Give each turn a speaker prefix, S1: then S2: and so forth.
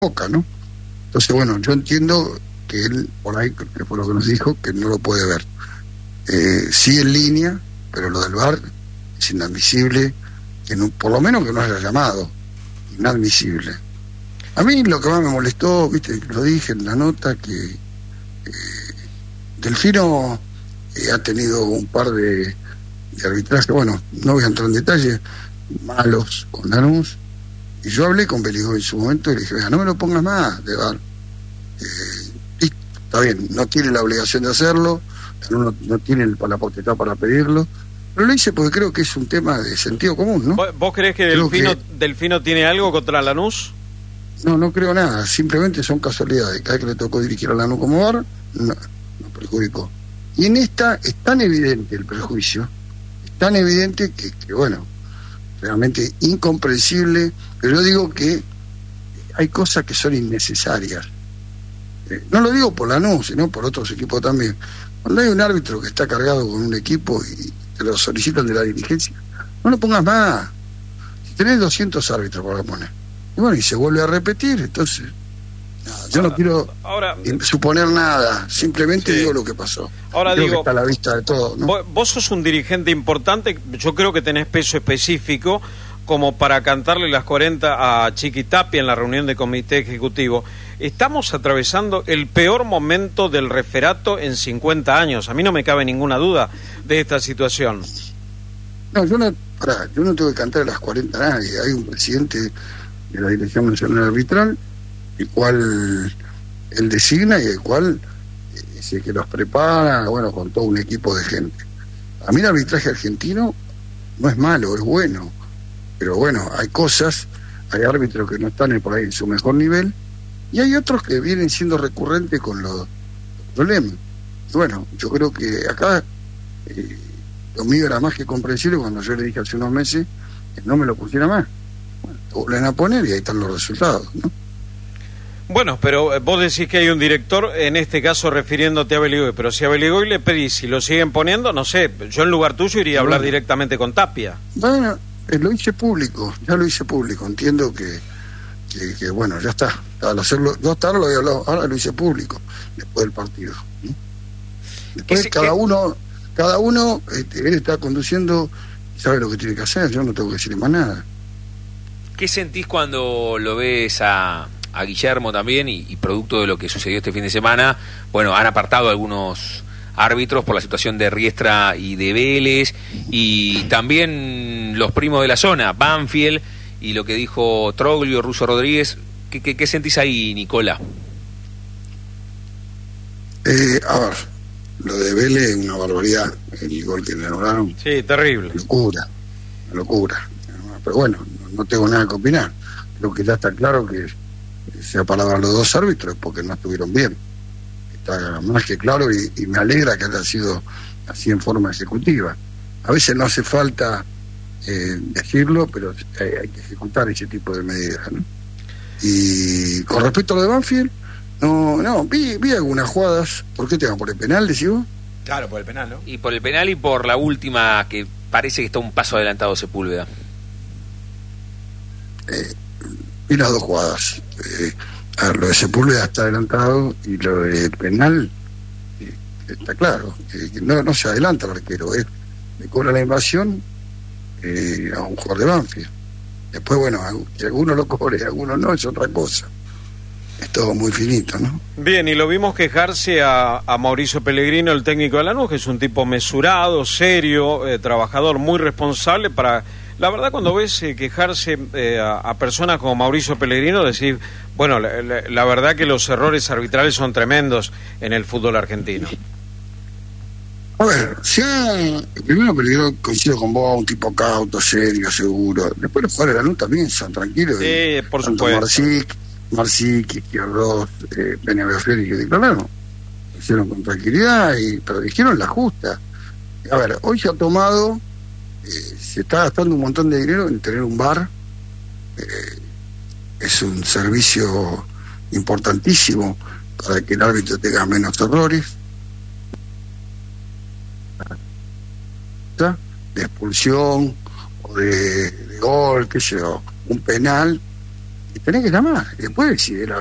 S1: Boca, ¿no? Entonces, bueno, yo entiendo que él, por ahí, que fue lo que nos dijo, que no lo puede ver. Sí en línea, pero lo del VAR es inadmisible, que no, por lo menos que no haya llamado, inadmisible. A mí lo que más me molestó, viste, lo dije en la nota, que Delfino ha tenido un par de arbitrajes, bueno, no voy a entrar en detalle, malos con Lanús, y yo hablé con Beligoy en su momento y le dije, vea, no me lo pongas más de VAR. Está bien, no tiene la obligación de hacerlo, no tiene la potestad para pedirlo, pero lo hice porque creo que es un tema de sentido común, ¿no?
S2: ¿Vos creés que Delfino tiene algo contra Lanús?
S1: No creo nada, simplemente son casualidades. Cada vez que le tocó dirigir a Lanús como VAR, no perjudicó. Y en esta es tan evidente el prejuicio, es tan evidente que bueno, realmente incomprensible, pero yo digo que hay cosas que son innecesarias. No lo digo por Lanús, sino por otros equipos también. Cuando hay un árbitro que está cargado con un equipo y te lo solicitan de la dirigencia, no lo pongas más. Si tenés 200 árbitros para poner, y bueno, y se vuelve a repetir, entonces yo no quiero suponer nada, simplemente digo lo que pasó.
S2: Ahora
S1: creo
S2: digo,
S1: que está a la vista de todos, ¿no?
S2: Vos sos un dirigente importante, yo creo que tenés peso específico como para cantarle las 40 a Chiqui Tapia en la reunión de comité ejecutivo. Estamos atravesando el peor momento del referato en 50 años. A mí no me cabe ninguna duda de esta situación.
S1: No, yo no tengo que cantar a las 40 a nadie. Hay un presidente de la Dirección Nacional Arbitral, el cual él designa y el cual es el que los prepara, bueno, con todo un equipo de gente. A mí el arbitraje argentino no es malo, es bueno, pero bueno, hay cosas, hay árbitros que no están por ahí en su mejor nivel y hay otros que vienen siendo recurrentes con los problemas. Bueno, yo creo que acá lo mío era más que comprensible cuando yo le dije hace unos meses que no me lo pusiera más. Bueno, lo vuelven a poner y ahí están los resultados, ¿no?
S2: Bueno, pero vos decís que hay un director, en este caso refiriéndote a Beligoy, pero si a Beligoy le pedís, si lo siguen poniendo, no sé, yo en lugar tuyo iría a hablar directamente con Tapia.
S1: Bueno, lo hice público, ya lo hice público, entiendo que bueno, ya está, al hacerlo, yo hasta ahora lo había hablado, ahora lo hice público, después del partido, ¿no? Después cada uno él está conduciendo y sabe lo que tiene que hacer, yo no tengo que decirle más nada.
S3: ¿Qué sentís cuando lo ves a Guillermo también y producto de lo que sucedió este fin de semana? Bueno, han apartado algunos árbitros por la situación de Riestra y de Vélez, y también los primos de la zona, Banfield, y lo que dijo Troglio, Russo Rodríguez. ¿Qué sentís ahí, Nicola?
S1: A ver, lo de Vélez es una barbaridad, el gol que le anularon.
S2: Sí, terrible.
S1: Locura. Pero bueno, no tengo nada que opinar. Creo que ya está claro que se apalaban los dos árbitros porque no estuvieron bien. Está más que claro y me alegra que haya sido así en forma ejecutiva. A veces no hace falta decirlo, pero hay que ejecutar ese tipo de medidas, ¿no? Y con respecto a lo de Banfield, vi algunas jugadas. ¿Por qué te van por el penal, decís vos?
S4: Claro, por el penal, ¿no?
S3: Y por el penal y por la última, que parece que está un paso adelantado Sepúlveda.
S1: Vi las dos jugadas. Lo de Sepúlveda está adelantado y lo del penal está claro. No se adelanta el arquero, le cobra la invasión a un jugador de Banfield. Después, bueno, que algunos lo cobre, algunos no, es otra cosa. Es todo muy finito, ¿no?
S2: Bien, y lo vimos quejarse a Mauricio Pellegrino, el técnico de Lanús, que es un tipo mesurado, serio, trabajador, muy responsable para... La verdad, cuando ves quejarse a personas como Mauricio Pellegrino, decir, bueno, la verdad que los errores arbitrales son tremendos en el fútbol argentino.
S1: A ver, primero Pellegrino, coincido con vos, un tipo cauto, serio, seguro. Después los jugadores de Lanús también son tranquilos.
S2: Sí, por supuesto.
S1: Marsic, Izquierdos, Benevefiel y declararon. Lo hicieron con tranquilidad, pero dijeron la justa. A ver, hoy se ha tomado... se está gastando un montón de dinero en tener un VAR. Es un servicio importantísimo para que el árbitro tenga menos errores de expulsión o de gol, qué sé yo, un penal, y tenés que llamar, y después decide